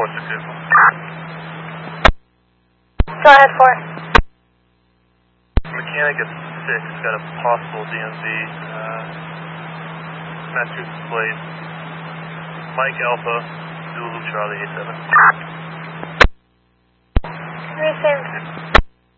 Go ahead, 4. Mechanic at 6 got a possible DMV, Massachusetts plate. Mike Alpha, Zulu Charlie 87. Received.